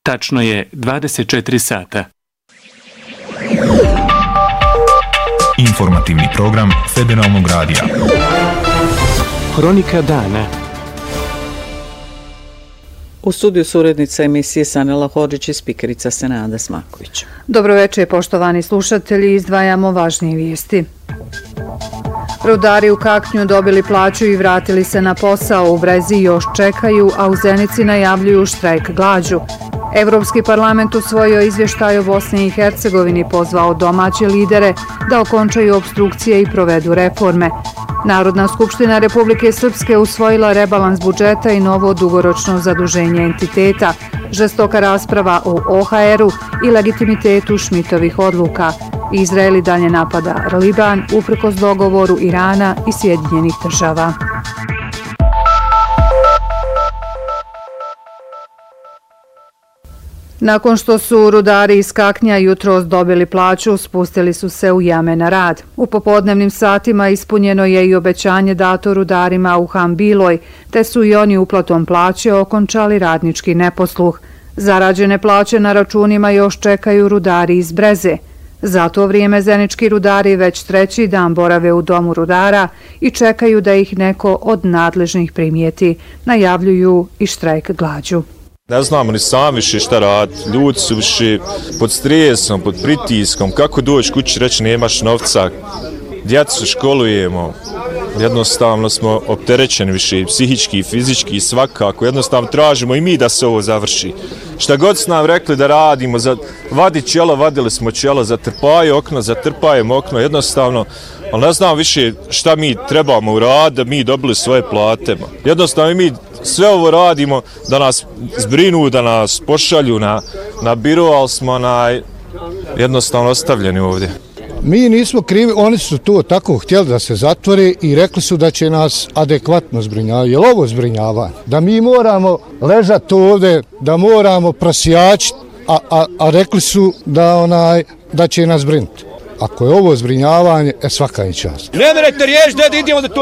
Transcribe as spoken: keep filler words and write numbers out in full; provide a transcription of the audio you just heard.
Tačno je dvadeset četiri sata. Informativni program Federalnog radija. Hronika dana. U studiju su urednica emisije Sanela Hodžić i spikerica Senada Smaković. Dobro večer, poštovani slušatelji, izdvajamo važnije vijesti. Rudari u Kaknju dobili plaću i vratili se na posao. U Brezi još čekaju, a u Zenici najavljuju štrajk glađu. Evropski parlament usvojio izvještaj o Bosni i Hercegovini, pozvao domaće lidere da okončaju opstrukcije i provedu reforme. Narodna skupština Republike Srpske usvojila rebalans budžeta i novo dugoročno zaduženje entiteta, žestoka rasprava o O H R-u i legitimitetu Šmitovih odluka. Izrael i dalje napada Liban uprkos dogovoru Irana i Sjedinjenih država. Nakon što su rudari iz Kaknja jutros dobili plaću, spustili su se u jame na rad. U popodnevnim satima ispunjeno je i obećanje dato rudarima u Hambiloj, te su i oni uplatom plaće okončali radnički neposluh. Zarađene plaće na računima još čekaju rudari iz Breze. Za to vrijeme zenički rudari već treći dan borave u domu rudara i čekaju da ih neko od nadležnih primijeti. Najavljuju i štrajk glađu. Ne znamo ni sami više šta raditi, ljudi su više pod stresom, pod pritiskom, kako doći kući reći nemaš novca, djecu školujemo, jednostavno smo opterećeni više, psihički i fizički i svakako, jednostavno tražimo i mi da se ovo završi. Šta god su nam rekli da radimo, za, vadi čelo, vadili smo čelo, zatrpaju okno, zatrpajemo okno, jednostavno, ali ne znam više šta mi trebamo uraditi da mi dobili svoje plate. Jednostavno mi sve ovo radimo da nas zbrinu, da nas pošalju na, na biro, ali smo na, jednostavno ostavljeni ovdje. Mi nismo krivi, oni su to tako htjeli da se zatvore i rekli su da će nas adekvatno zbrinjavati. Je li ovo zbrinjavanje? Da mi moramo ležati ovdje, da moramo prasijačiti, a, a, a rekli su da, onaj, da će nas zbrinuti. Ako je ovo zbrinjavanje, e svaka je čast. Ne merete riješ, da idemo da to